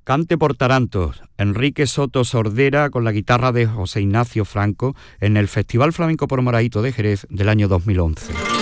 Cante por tarantos, Enrique Soto Sordera con la guitarra de José Ignacio Franco en el Festival Flamenco por Moraíto de Jerez del año 2011.